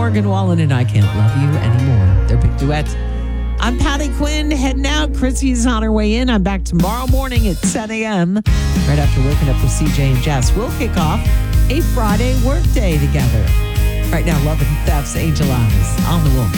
Morgan Wallen and I Can't Love You Anymore. Their big duet. I'm Patty Quinn heading out. Chrissy's on her way in. I'm back tomorrow morning at 10 a.m. right after waking up with CJ and Jess. We'll kick off a Friday workday together. Right now, Love and Thefts, Angel Eyes on the Wolf.